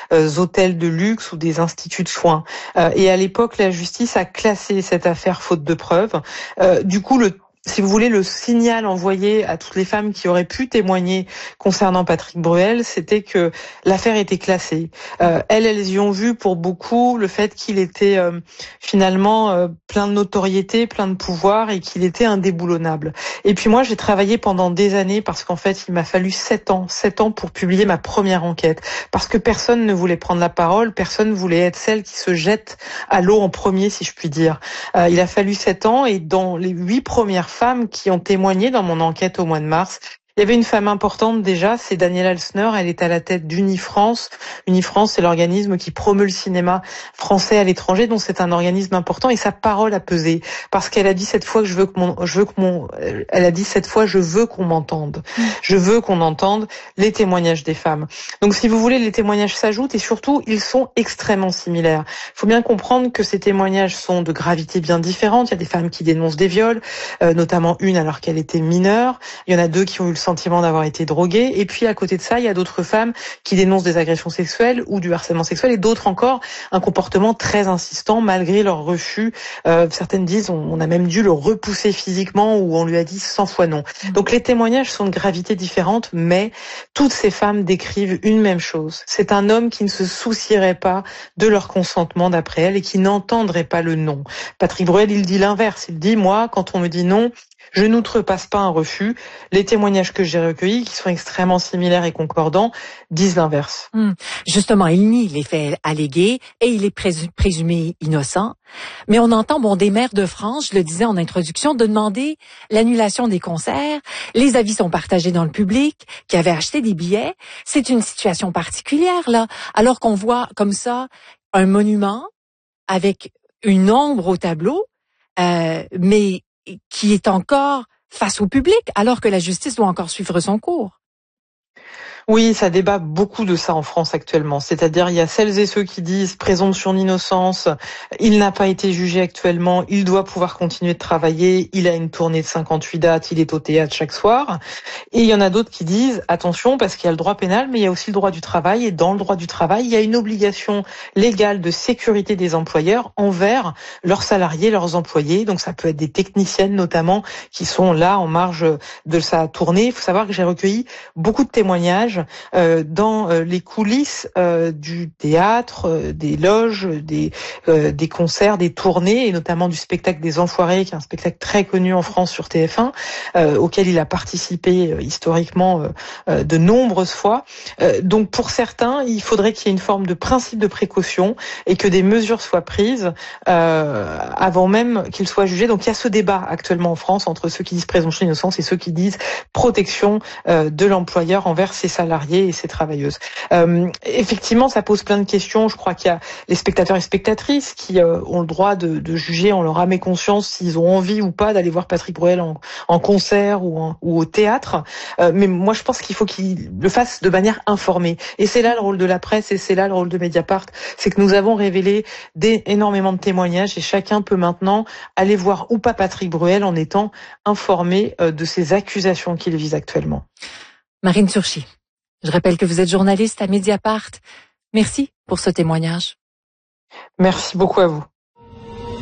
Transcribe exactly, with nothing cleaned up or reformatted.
euh, hôtels de luxe ou des instituts de soins. Euh, et à l'époque, la justice a classé cette affaire faute de preuves. Euh, du coup, le si vous voulez, le signal envoyé à toutes les femmes qui auraient pu témoigner concernant Patrick Bruel, c'était que l'affaire était classée. Euh, elles, elles y ont vu pour beaucoup le fait qu'il était euh, finalement euh, plein de notoriété, plein de pouvoir et qu'il était indéboulonnable. Et puis moi, j'ai travaillé pendant des années parce qu'en fait, il m'a fallu sept ans, sept ans pour publier ma première enquête. Parce que personne ne voulait prendre la parole, personne ne voulait être celle qui se jette à l'eau en premier, si je puis dire. Euh, il a fallu sept ans et dans les huit premières femmes qui ont témoigné dans mon enquête au mois de mars, il y avait une femme importante déjà, c'est Danielle Alsner, elle est à la tête d'Unifrance. Unifrance, c'est l'organisme qui promeut le cinéma français à l'étranger, donc c'est un organisme important et sa parole a pesé parce qu'elle a dit cette fois que je veux que mon, je veux que mon, elle a dit cette fois je veux qu'on m'entende, je veux qu'on entende les témoignages des femmes. Donc si vous voulez, les témoignages s'ajoutent et surtout ils sont extrêmement similaires. Il faut bien comprendre que ces témoignages sont de gravité bien différente. Il y a des femmes qui dénoncent des viols, euh, notamment une alors qu'elle était mineure. Il y en a deux qui ont eu le sentiment d'avoir été droguées. Et puis à côté de ça, il y a d'autres femmes qui dénoncent des agressions sexuelles ou du harcèlement sexuel et d'autres encore un comportement très insistant malgré leur refus. Euh, certaines disent on, on a même dû le repousser physiquement ou on lui a dit cent fois non. Donc les témoignages sont de gravité différente, mais toutes ces femmes décrivent une même chose. C'est un homme qui ne se soucierait pas de leur consentement d'après elle et qui n'entendrait pas le non. Patrick Bruel, il dit l'inverse. Il dit moi, quand on me dit non, je n'outrepasse pas un refus. Les témoignages que j'ai recueillis, qui sont extrêmement similaires et concordants, disent l'inverse. Hum. Justement, il nie les faits allégués et il est présu- présumé innocent. Mais on entend, bon, des maires de France, je le disais en introduction, de demander l'annulation des concerts. Les avis sont partagés dans le public, qui avait acheté des billets. C'est une situation particulière, là. Alors qu'on voit comme ça un monument avec une ombre au tableau, euh, mais qui est encore face au public, alors que la justice doit encore suivre son cours. Oui, ça débat beaucoup de ça en France actuellement. C'est-à-dire, il y a celles et ceux qui disent présomption d'innocence, il n'a pas été jugé actuellement, il doit pouvoir continuer de travailler, il a une tournée de cinquante-huit dates, il est au théâtre chaque soir. Et il y en a d'autres qui disent, attention, parce qu'il y a le droit pénal, mais il y a aussi le droit du travail. Et dans le droit du travail, il y a une obligation légale de sécurité des employeurs envers leurs salariés, leurs employés. Donc ça peut être des techniciennes notamment qui sont là en marge de sa tournée. Il faut savoir que j'ai recueilli beaucoup de témoignages Euh, dans euh, les coulisses euh, du théâtre, euh, des loges, des, euh, des concerts, des tournées, et notamment du spectacle des Enfoirés, qui est un spectacle très connu en France sur T F un, euh, auquel il a participé euh, historiquement euh, euh, de nombreuses fois. Euh, donc pour certains, il faudrait qu'il y ait une forme de principe de précaution et que des mesures soient prises euh, avant même qu'il soit jugé. Donc il y a ce débat actuellement en France entre ceux qui disent présomption d'innocence et ceux qui disent protection euh, de l'employeur envers ses salariés et ses travailleuses. Euh, effectivement, ça pose plein de questions. Je crois qu'il y a les spectateurs et spectatrices qui euh, ont le droit de, de juger en leur âme et conscience s'ils ont envie ou pas d'aller voir Patrick Bruel en, en concert ou, en, ou au théâtre. Euh, mais moi, je pense qu'il faut qu'ils le fassent de manière informée. Et c'est là le rôle de la presse et c'est là le rôle de Mediapart. C'est que nous avons révélé des, énormément de témoignages et chacun peut maintenant aller voir ou pas Patrick Bruel en étant informé euh, de ces accusations qu'il vise actuellement. Marine Turchi, je rappelle que vous êtes journaliste à Mediapart. Merci pour ce témoignage. Merci beaucoup à vous.